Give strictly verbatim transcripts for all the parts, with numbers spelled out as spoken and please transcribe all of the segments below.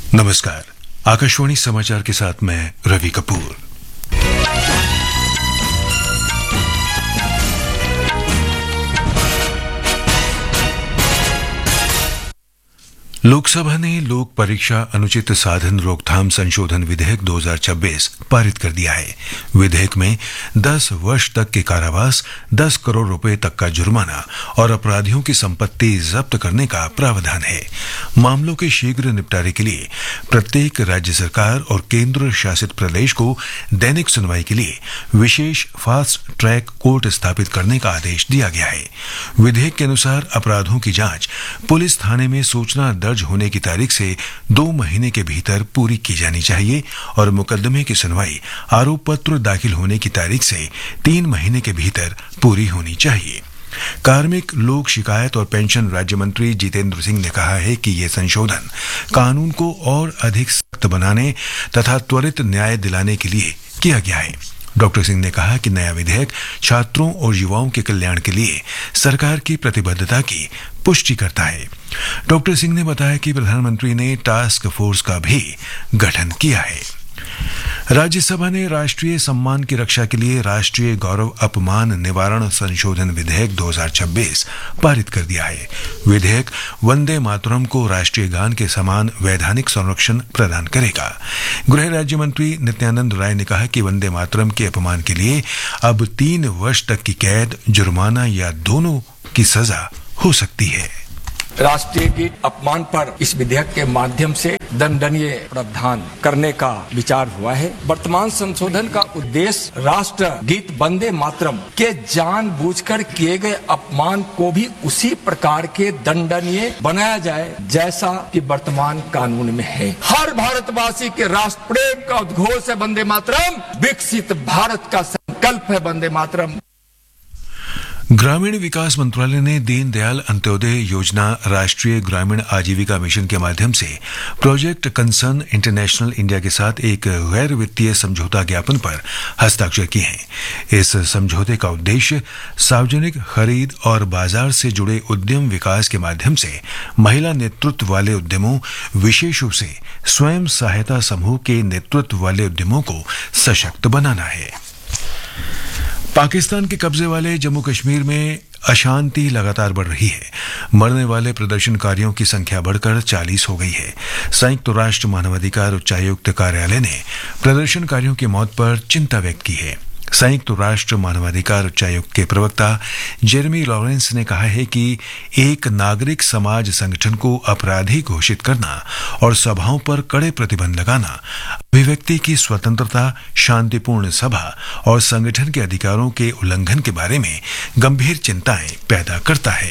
नमस्कार। आकाशवाणी समाचार के साथ मैं रवि कपूर। लोकसभा ने लोक परीक्षा अनुचित साधन रोकथाम संशोधन विधेयक दो हज़ार छब्बीस पारित कर दिया है। विधेयक में दस वर्ष तक के कारावास, दस करोड़ रुपए तक का जुर्माना और अपराधियों की संपत्ति जब्त करने का प्रावधान है। मामलों के शीघ्र निपटारे के लिए प्रत्येक राज्य सरकार और केंद्र शासित प्रदेश को दैनिक सुनवाई के लिए विशेष फास्ट ट्रैक कोर्ट स्थापित करने का आदेश दिया गया है। विधेयक के अनुसार अपराधों की जांच पुलिस थाने में सूचना दर्ज होने की तारीख से दो महीने के भीतर पूरी की जानी चाहिए और मुकदमे की सुनवाई आरोप पत्र दाखिल होने की तारीख से तीन महीने के भीतर पूरी होनी चाहिए। कार्मिक, लोक शिकायत और पेंशन राज्य मंत्री जितेंद्र सिंह ने कहा है कि ये संशोधन कानून को और अधिक सख्त बनाने तथा त्वरित न्याय दिलाने के लिए किया गया है। डॉक्टर सिंह ने कहा कि नया विधेयक छात्रों और युवाओं के कल्याण के लिए सरकार की प्रतिबद्धता की पुष्टि करता है। डॉक्टर सिंह ने बताया कि प्रधानमंत्री ने टास्क फोर्स का भी गठन किया है। राज्यसभा ने राष्ट्रीय सम्मान की रक्षा के लिए राष्ट्रीय गौरव अपमान निवारण संशोधन विधेयक दो हज़ार छब्बीस पारित कर दिया है। विधेयक वंदे मातरम को राष्ट्रीय गान के समान वैधानिक संरक्षण प्रदान करेगा। गृह राज्य मंत्री नित्यानंद राय ने कहा कि वंदे मातरम के अपमान के लिए अब तीन वर्ष तक की कैद, जुर्माना या दोनों की सजा हो सकती है। राष्ट्रीय गीत अपमान पर इस विधेयक के माध्यम से दंडनीय प्रावधान करने का विचार हुआ है। वर्तमान संशोधन का उद्देश्य राष्ट्र गीत वंदे मातरम के जानबूझकर किए गए अपमान को भी उसी प्रकार के दंडनीय बनाया जाए जैसा कि वर्तमान कानून में है। हर भारतवासी के राष्ट्र प्रेम का उद्घोष है वंदे मातरम, विकसित भारत का संकल्प है वंदे मातरम। ग्रामीण विकास मंत्रालय ने दीनदयाल अंत्योदय योजना राष्ट्रीय ग्रामीण आजीविका मिशन के माध्यम से प्रोजेक्ट कंसर्न इंटरनेशनल इंडिया के साथ एक गैर वित्तीय समझौता ज्ञापन पर हस्ताक्षर किए हैं। इस समझौते का उद्देश्य सार्वजनिक खरीद और बाजार से जुड़े उद्यम विकास के माध्यम से महिला नेतृत्व वाले उद्यमों, विशेष रूप से स्वयं सहायता समूह के नेतृत्व वाले उद्यमों को सशक्त बनाना है। पाकिस्तान के कब्जे वाले जम्मू कश्मीर में अशांति लगातार बढ़ रही है। मरने वाले प्रदर्शनकारियों की संख्या बढ़कर चालीस हो गई है। संयुक्त राष्ट्र मानवाधिकार उच्चायुक्त कार्यालय ने प्रदर्शनकारियों की मौत पर चिंता व्यक्त की है। संयुक्त राष्ट्र मानवाधिकार उच्चायुक्त के प्रवक्ता जेरेमी लॉरेंस ने कहा है कि एक नागरिक समाज संगठन को अपराधी घोषित करना और सभाओं पर कड़े प्रतिबंध लगाना अभिव्यक्ति की स्वतंत्रता, शांतिपूर्ण सभा और संगठन के अधिकारों के उल्लंघन के बारे में गंभीर चिंताएं पैदा करता है।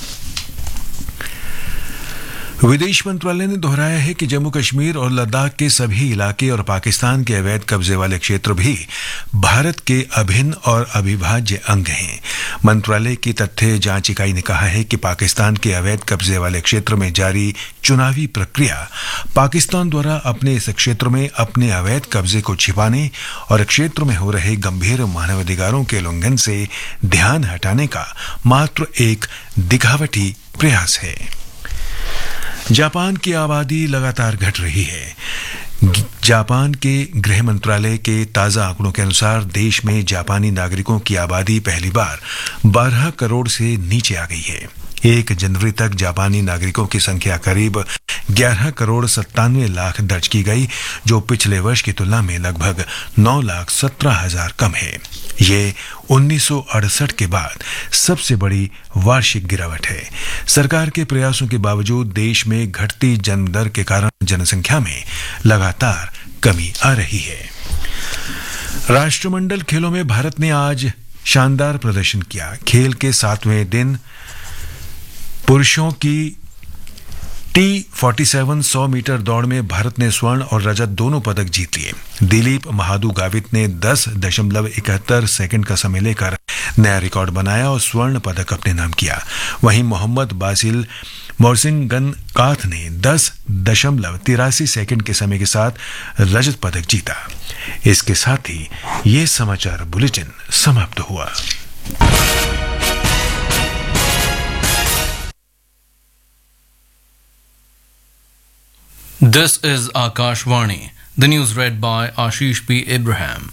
विदेश मंत्रालय ने दोहराया है कि जम्मू कश्मीर और लद्दाख के सभी इलाके और पाकिस्तान के अवैध कब्जे वाले क्षेत्र भी भारत के अभिन्न और अविभाज्य अंग हैं। मंत्रालय की तथ्य जांच इकाई ने कहा है कि पाकिस्तान के अवैध कब्जे वाले क्षेत्र में जारी चुनावी प्रक्रिया पाकिस्तान द्वारा अपने इस क्षेत्र में अपने अवैध कब्जे को छिपाने और क्षेत्र में हो रहे गंभीर मानवाधिकारों के उल्लंघन से ध्यान हटाने का मात्र एक दिखावटी प्रयास है। जापान की आबादी लगातार घट रही है। जापान के गृह मंत्रालय के ताजा आंकड़ों के अनुसार देश में जापानी नागरिकों की आबादी पहली बार बारह करोड़ से नीचे आ गई है। एक जनवरी तक जापानी नागरिकों की संख्या करीब ग्यारह करोड़ सत्तानवे लाख दर्ज की गई, जो पिछले वर्ष की तुलना में लगभग नौ लाख सत्रह हजार कम है। ये उन्नीस सौ अड़सठ के बाद सबसे बड़ी वार्षिक गिरावट है। सरकार के प्रयासों के बावजूद देश में घटती जन्म दर के कारण जनसंख्या में लगातार कमी आ रही है। राष्ट्रमंडल खेलों में भारत ने आज शानदार प्रदर्शन किया। खेल के सातवें दिन पुरुषों की टी सैंतालीस सौ मीटर दौड़ में भारत ने स्वर्ण और रजत दोनों पदक जीत लिए। दिलीप महादू गावित ने दस दशमलव इकहत्तर सेकंड का समय लेकर नया रिकॉर्ड बनाया और स्वर्ण पदक अपने नाम किया। वहीं मोहम्मद बासिल मोरसिंगन काथ ने दस दशमलव तिरासी सेकंड के समय के साथ रजत पदक जीता। इसके साथ ही ये समाचार बुलेटिन समाप्त हुआ। This is Akashvani. The news read by Ashish P. Abraham.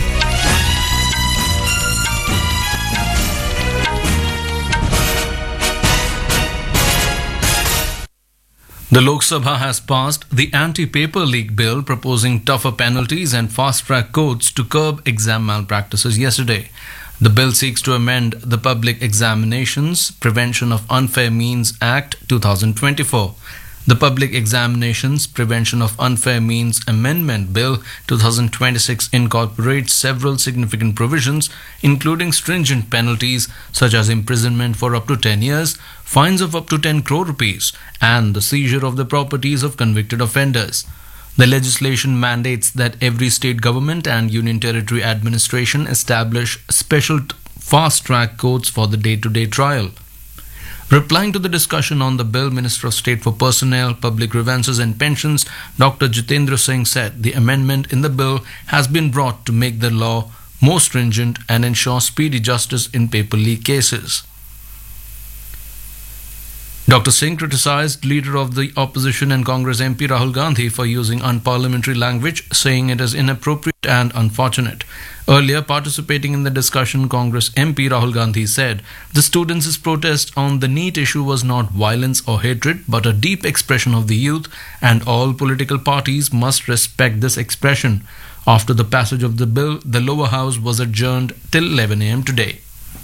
The Lok Sabha has passed the anti-paper leak bill proposing tougher penalties and fast-track courts to curb exam malpractices yesterday. The bill seeks to amend the Public Examinations Prevention of Unfair Means Act twenty twenty-four. The Public Examinations Prevention of Unfair Means Amendment Bill twenty twenty-six incorporates several significant provisions, including stringent penalties such as imprisonment for up to ten years, fines of up to ten crore rupees, and the seizure of the properties of convicted offenders. The legislation mandates that every state government and union territory administration establish special fast-track courts for the day-to-day trial. Replying to the discussion on the bill, Minister of State for Personnel, Public Grievances and Pensions, Doctor Jitendra Singh said the amendment in the bill has been brought to make the law more stringent and ensure speedy justice in paper leak cases. Doctor Singh criticized leader of the opposition and Congress M P Rahul Gandhi for using unparliamentary language, saying it is inappropriate and unfortunate. Earlier, participating in the discussion, Congress M P Rahul Gandhi said the students' protest on the NEET issue was not violence or hatred, but a deep expression of the youth, and all political parties must respect this expression. After the passage of the bill, the lower house was adjourned till eleven a m today.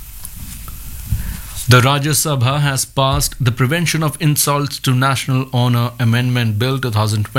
The Rajya Sabha has passed the Prevention of Insults to National Honour Amendment Bill twenty twenty